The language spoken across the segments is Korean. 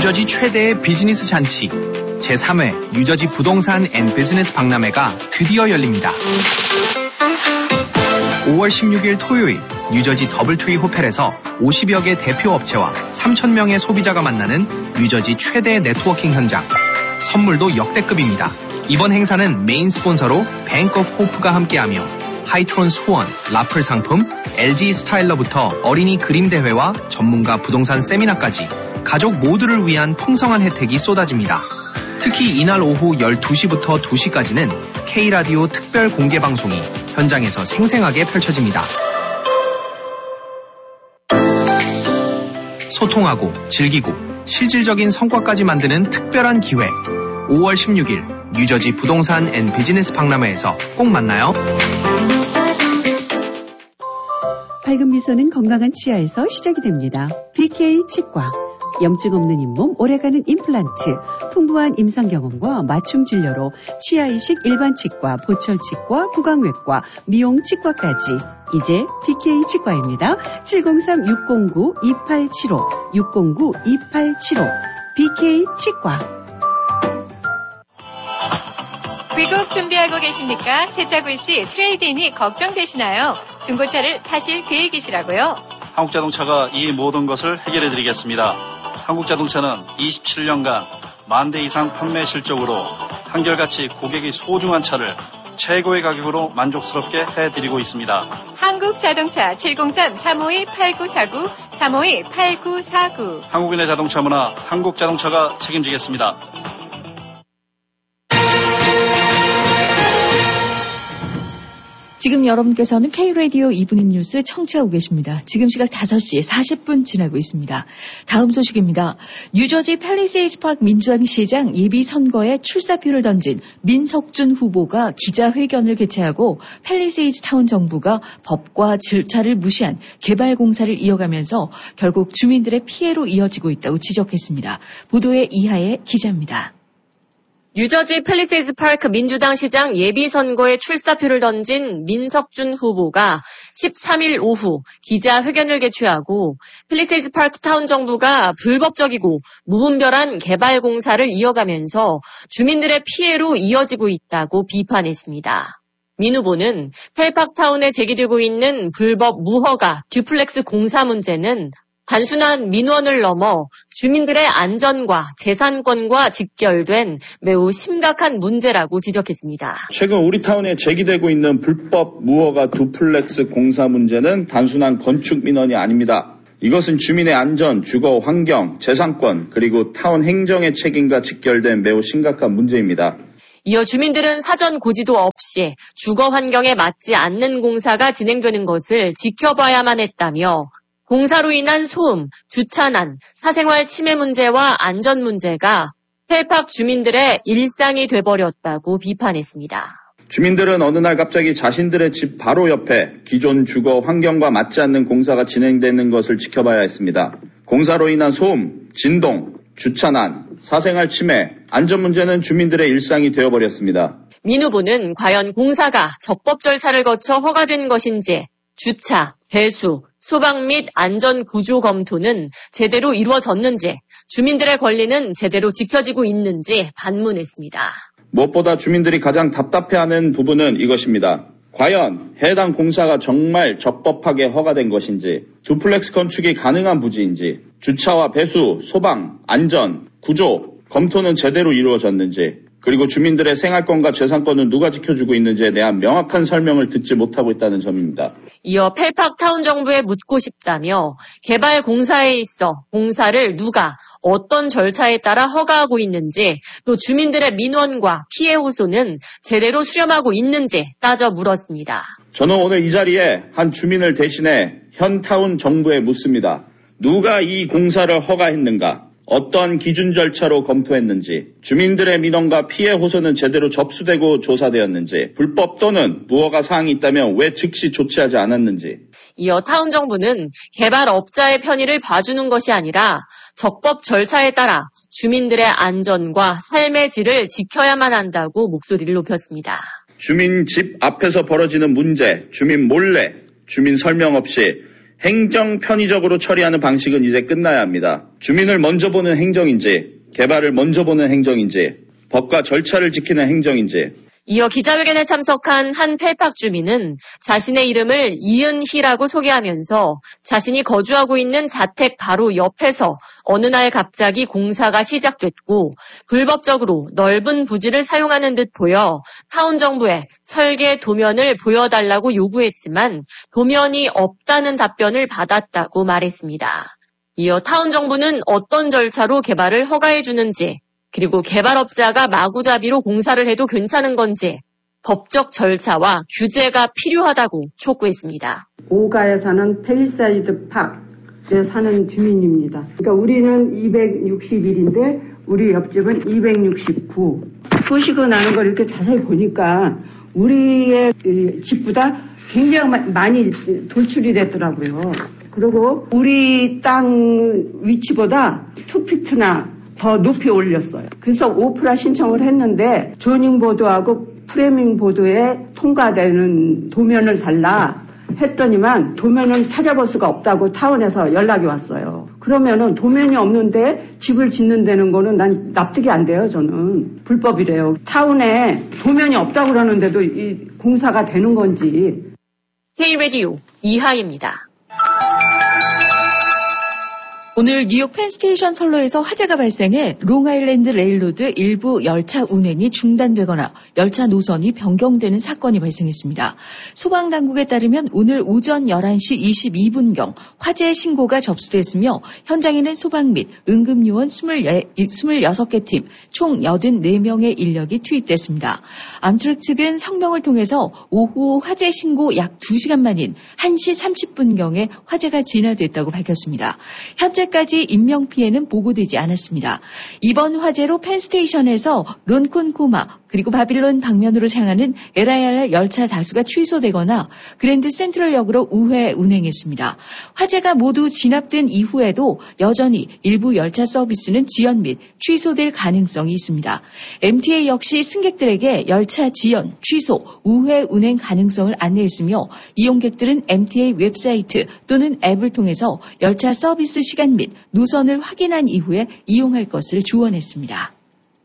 뉴저지 최대의 비즈니스 잔치 제3회 뉴저지 부동산 앤 비즈니스 박람회가 드디어 열립니다. 5월 16일 토요일 뉴저지 더블트리 호텔에서 50여 개 대표 업체와 3,000명의 소비자가 만나는 뉴저지 최대 네트워킹 현장. 선물도 역대급입니다. 이번 행사는 메인 스폰서로 뱅크 오브 호프가 함께하며 하이트론 수원, 라플 상품, LG 스타일러부터 어린이 그림 대회와 전문가 부동산 세미나까지 가족 모두를 위한 풍성한 혜택이 쏟아집니다. 특히 이날 오후 12시부터 2시까지는 K라디오 특별 공개 방송이 현장에서 생생하게 펼쳐집니다. 소통하고 즐기고 실질적인 성과까지 만드는 특별한 기회. 5월 16일 뉴저지 부동산 앤 비즈니스 박람회에서 꼭 만나요. 밝은 미소는 건강한 치아에서 시작이 됩니다. BK 치과. 염증 없는 잇몸, 오래가는 임플란트, 풍부한 임상 경험과 맞춤 진료로 치아 이식 일반 치과, 보철 치과, 구강외과, 미용 치과까지. 이제 BK 치과입니다. 703-609-2875, 609-2875, BK 치과. 귀국 준비하고 계십니까? 새차 구입 시 트레이드인이 걱정되시나요? 중고차를 타실 계획이시라고요? 한국자동차가 이 모든 것을 해결해드리겠습니다. 한국자동차는 27년간 10,000대 이상 판매 실적으로 한결같이 고객이 소중한 차를 최고의 가격으로 만족스럽게 해드리고 있습니다. 한국자동차 703-352-8949, 352-8949. 한국인의 자동차 문화, 한국자동차가 책임지겠습니다. 지금 여러분께서는 K라디오 이브닝 뉴스 청취하고 계십니다. 지금 시각 5시 40분 지나고 있습니다. 다음 소식입니다. 뉴저지 팰리세이드 파크 민주당 시장 예비선거에 출사표를 던진 민석준 후보가 기자회견을 개최하고 팰리세이드 타운 정부가 법과 절차를 무시한 개발 공사를 이어가면서 결국 주민들의 피해로 이어지고 있다고 지적했습니다. 보도에 이하의 기자입니다. 뉴저지 팰리세이드 파크 민주당 시장 예비선거에 출사표를 던진 민석준 후보가 13일 오후 기자회견을 개최하고 팰리세이드 파크 타운 정부가 불법적이고 무분별한 개발 공사를 이어가면서 주민들의 피해로 이어지고 있다고 비판했습니다. 민 후보는 팰팍타운에 제기되고 있는 불법 무허가 듀플렉스 공사 문제는 단순한 민원을 넘어 주민들의 안전과 재산권과 직결된 매우 심각한 문제라고 지적했습니다. 최근 우리 타운에 제기되고 있는 불법 무허가 듀플렉스 공사 문제는 단순한 건축 민원이 아닙니다. 이것은 주민의 안전, 주거 환경, 재산권, 그리고 타운 행정의 책임과 직결된 매우 심각한 문제입니다. 이어 주민들은 사전 고지도 없이 주거 환경에 맞지 않는 공사가 진행되는 것을 지켜봐야만 했다며 공사로 인한 소음, 주차난, 사생활 침해 문제와 안전 문제가 팰팍 주민들의 일상이 돼버렸다고 비판했습니다. 주민들은 어느 날 갑자기 자신들의 집 바로 옆에 기존 주거 환경과 맞지 않는 공사가 진행되는 것을 지켜봐야 했습니다. 공사로 인한 소음, 진동, 주차난, 사생활 침해, 안전 문제는 주민들의 일상이 되어버렸습니다. 민 후보는 과연 공사가 적법 절차를 거쳐 허가된 것인지 주차, 배수, 소방 및 안전 구조 검토는 제대로 이루어졌는지 주민들의 권리는 제대로 지켜지고 있는지 반문했습니다. 무엇보다 주민들이 가장 답답해하는 부분은 이것입니다. 과연 해당 공사가 정말 적법하게 허가된 것인지, 듀플렉스 건축이 가능한 부지인지, 주차와 배수, 소방, 안전, 구조, 검토는 제대로 이루어졌는지, 그리고 주민들의 생활권과 재산권은 누가 지켜주고 있는지에 대한 명확한 설명을 듣지 못하고 있다는 점입니다. 이어 팰팍 타운 정부에 묻고 싶다며 개발 공사에 있어 공사를 누가 어떤 절차에 따라 허가하고 있는지 또 주민들의 민원과 피해 호소는 제대로 수렴하고 있는지 따져 물었습니다. 저는 오늘 이 자리에 한 주민을 대신해 현 타운 정부에 묻습니다. 누가 이 공사를 허가했는가? 어떤 기준 절차로 검토했는지, 주민들의 민원과 피해 호소는 제대로 접수되고 조사되었는지, 불법 또는 무허가 사항이 있다면 왜 즉시 조치하지 않았는지. 이어 타운 정부는 개발업자의 편의를 봐주는 것이 아니라 적법 절차에 따라 주민들의 안전과 삶의 질을 지켜야만 한다고 목소리를 높였습니다. 주민 집 앞에서 벌어지는 문제, 주민 몰래, 주민 설명 없이 행정 편의적으로 처리하는 방식은 이제 끝나야 합니다. 주민을 먼저 보는 행정인지, 개발을 먼저 보는 행정인지, 법과 절차를 지키는 행정인지. 이어 기자회견에 참석한 한 펠팍 주민은 자신의 이름을 이은희라고 소개하면서 자신이 거주하고 있는 자택 바로 옆에서 어느 날 갑자기 공사가 시작됐고 불법적으로 넓은 부지를 사용하는 듯 보여 타운 정부에 설계 도면을 보여달라고 요구했지만 도면이 없다는 답변을 받았다고 말했습니다. 이어 타운 정부는 어떤 절차로 개발을 허가해 주는지, 그리고 개발업자가 마구잡이로 공사를 해도 괜찮은 건지 법적 절차와 규제가 필요하다고 촉구했습니다. 오가에 사는 팰리세이드 파크에 사는 주민입니다. 그러니까 우리는 261인데 우리 옆집은 269. 소식을 나는 걸 이렇게 자세히 보니까 우리의 집보다 굉장히 많이 돌출이 됐더라고요. 그리고 우리 땅 위치보다 2피트나 더 높이 올렸어요. 그래서 오프라 신청을 했는데 조닝 보도하고 프레밍 보도에 통과되는 도면을 달라 했더니만 도면을 찾아볼 수가 없다고 타운에서 연락이 왔어요. 그러면은 도면이 없는데 집을 짓는 데는 거는 난 납득이 안 돼요. 저는 불법이래요. 타운에 도면이 없다고 그러는데도 이 공사가 되는 건지. K-라디오 이하입니다. 오늘 뉴욕 펜스테이션 선로에서 화재가 발생해 롱아일랜드 레일로드 일부 열차 운행이 중단되거나 열차 노선이 변경되는 사건이 발생했습니다. 소방당국에 따르면 오늘 오전 11시 22분경 화재 신고가 접수됐으며 현장에는 소방 및 응급요원 26개 팀, 총 84명의 인력이 투입됐습니다. 암트랙 측은 성명을 통해서 오후 화재 신고 약 2시간 만인 1시 30분경에 화재가 진화됐다고 밝혔습니다. 현재까지 인명피해는 보고되지 않았습니다. 이번 화재로 펜스테이션에서 론콘코마 그리고 바빌론 방면으로 향하는 LIR 열차 다수가 취소되거나 그랜드 센트럴역으로 우회 운행했습니다. 화재가 모두 진압된 이후에도 여전히 일부 열차 서비스는 지연 및 취소될 가능성이 있습니다. MTA 역시 승객들에게 열차 지연, 취소, 우회 운행 가능성을 안내했으며 이용객들은 MTA 웹사이트 또는 앱을 통해서 열차 서비스 시간 및 노선을 확인한 이후에 이용할 것을 주원했습니다.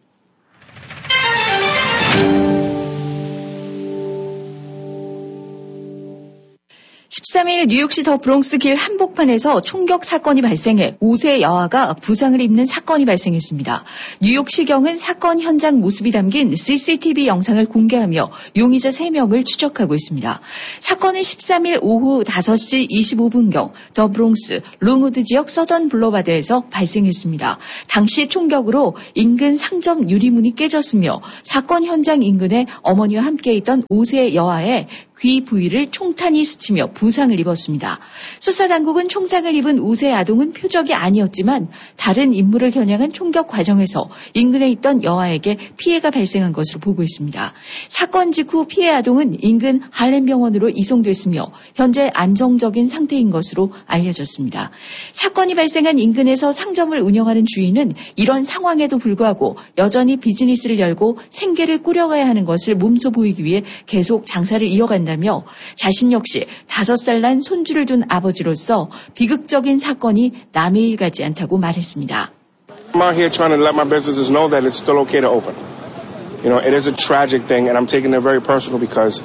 13일 뉴욕시 더 브롱스 길 한복판에서 총격 사건이 발생해 5세 여아가 부상을 입는 사건이 발생했습니다. 뉴욕시경은 사건 현장 모습이 담긴 CCTV 영상을 공개하며 용의자 3명을 추적하고 있습니다. 사건은 13일 오후 5시 25분경 더 브롱스 롱우드 지역 서던 블로바드에서 발생했습니다. 당시 총격으로 인근 상점 유리문이 깨졌으며 사건 현장 인근에 어머니와 함께 있던 5세 여아의 귀 부위를 총탄이 스치며 부상을 입었습니다. 수사당국은 총상을 입은 5세 아동은 표적이 아니었지만 다른 인물을 겨냥한 총격 과정에서 인근에 있던 여아에게 피해가 발생한 것으로 보고 있습니다. 사건 직후 피해 아동은 인근 할렘병원으로 이송됐으며 현재 안정적인 상태인 것으로 알려졌습니다. 사건이 발생한 인근에서 상점을 운영하는 주인은 이런 상황에도 불구하고 여전히 비즈니스를 열고 생계를 꾸려가야 하는 것을 몸소 보이기 위해 계속 장사를 이어간다며 자신 역시 5살 난 손주를 둔 아버지로서 비극적인 사건이 남의 일 같지 않다고 말했습니다. I'm out here trying to let my businesses know that it's still okay to open. You know, it is a tragic thing and I'm taking it very personal because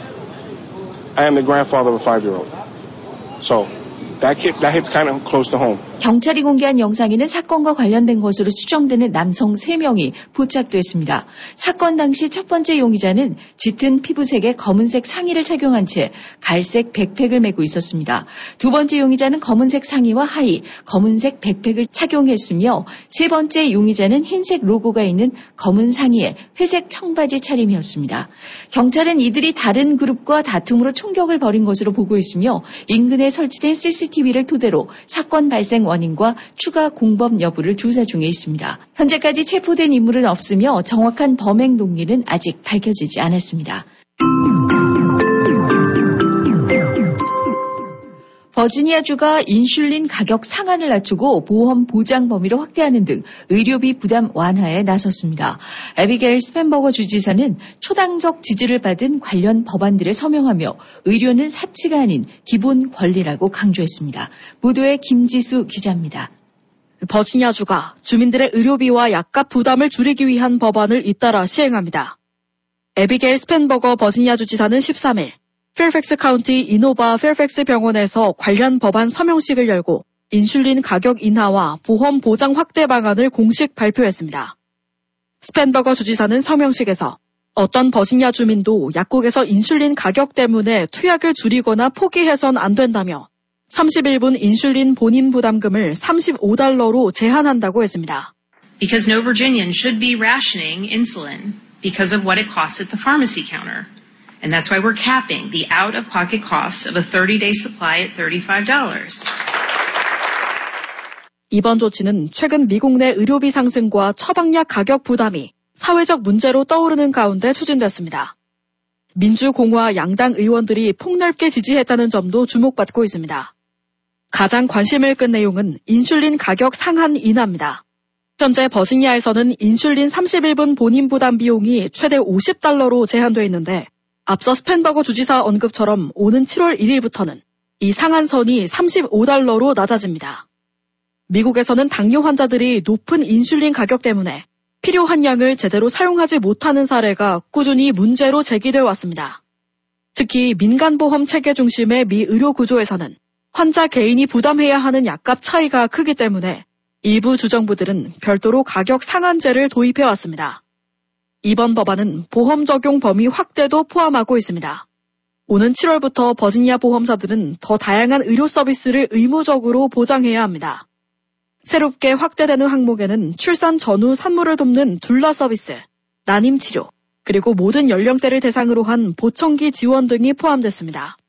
I am the grandfather of a 5-year-old. So that hits kind of close to home. 경찰이 공개한 영상에는 사건과 관련된 것으로 추정되는 남성 3명이 포착됐습니다. 사건 당시 첫 번째 용의자는 짙은 피부색의 검은색 상의를 착용한 채 갈색 백팩을 메고 있었습니다. 두 번째 용의자는 검은색 상의와 하의, 검은색 백팩을 착용했으며 세 번째 용의자는 흰색 로고가 있는 검은 상의에 회색 청바지 차림이었습니다. 경찰은 이들이 다른 그룹과 다툼으로 총격을 벌인 것으로 보고 있으며 인근에 설치된 CCTV를 토대로 사건 발생 원인과 추가 공범 여부를 조사 중에 있습니다. 현재까지 체포된 인물은 없으며 정확한 범행 동기는 아직 밝혀지지 않았습니다. 버지니아주가 인슐린 가격 상한을 낮추고 보험 보장 범위를 확대하는 등 의료비 부담 완화에 나섰습니다. 애비게일 스펜버거 주지사는 초당적 지지를 받은 관련 법안들에 서명하며 의료는 사치가 아닌 기본 권리라고 강조했습니다. 보도에 김지수 기자입니다. 버지니아주가 주민들의 의료비와 약값 부담을 줄이기 위한 법안을 잇따라 시행합니다. 애비게일 스펜버거 버지니아주 지사는 13일 페어팩스 카운티 이노바 페어팩스 병원에서 관련 법안 서명식을 열고 인슐린 가격 인하와 보험 보장 확대 방안을 공식 발표했습니다. 스펜버거 주지사는 서명식에서 어떤 버지니아 주민도 약국에서 인슐린 가격 때문에 투약을 줄이거나 포기해선 안 된다며 31분 인슐린 본인 부담금을 $35로 제한한다고 했습니다. Because no Virginian should be rationing insulin because of what it costs at the pharmacy counter. And that's why we're capping the out-of-pocket costs of a 30-day supply at $35. 이번 조치는 최근 미국 내 의료비 상승과 처방약 가격 부담이 사회적 문제로 떠오르는 가운데 추진됐습니다. 민주공화 양당 의원들이 폭넓게 지지했다는 점도 주목받고 있습니다. 가장 관심을 끈 내용은 인슐린 가격 상한 인하입니다. 현재 버지니아에서는 인슐린 31분 본인 부담 비용이 최대 $50로 제한되어 있는데 앞서 스펜버거 주지사 언급처럼 오는 7월 1일부터는 이 상한선이 $35로 낮아집니다. 미국에서는 당뇨 환자들이 높은 인슐린 가격 때문에 필요한 양을 제대로 사용하지 못하는 사례가 꾸준히 문제로 제기되어 왔습니다. 특히 민간보험 체계 중심의 미 의료 구조에서는 환자 개인이 부담해야 하는 약값 차이가 크기 때문에 일부 주정부들은 별도로 가격 상한제를 도입해왔습니다. 이번 법안은 보험 적용 범위 확대도 포함하고 있습니다. 오는 7월부터 버지니아 보험사들은 더 다양한 의료 서비스를 의무적으로 보장해야 합니다. 새롭게 확대되는 항목에는 출산 전후 산모를 돕는 둘라 서비스, 난임 치료, 그리고 모든 연령대를 대상으로 한 보청기 지원 등이 포함됐습니다.